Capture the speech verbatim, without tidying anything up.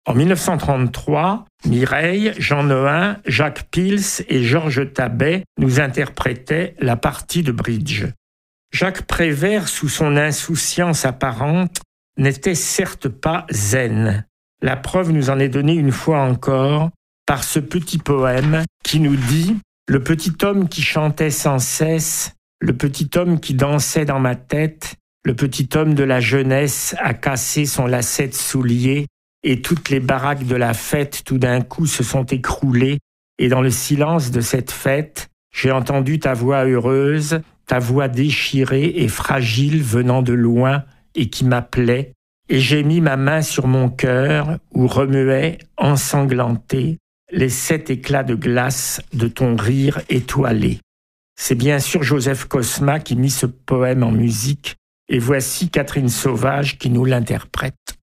En mille neuf cent trente-trois, Mireille, Jean Nohain, Jacques Pils et Georges Tabet nous interprétaient la partie de bridge. Jacques Prévert, sous son insouciance apparente, n'était certes pas zen. La preuve nous en est donnée une fois encore par ce petit poème qui nous dit « Le petit homme qui chantait sans cesse, le petit homme qui dansait dans ma tête, le petit homme de la jeunesse a cassé son lacet de soulier et toutes les baraques de la fête tout d'un coup se sont écroulées et dans le silence de cette fête, j'ai entendu ta voix heureuse, ta voix déchirée et fragile venant de loin et qui m'appelait, et j'ai mis ma main sur mon cœur où remuaient, ensanglantés, les sept éclats de glace de ton rire étoilé. » C'est bien sûr Joseph Cosma qui mit ce poème en musique, et voici Catherine Sauvage qui nous l'interprète.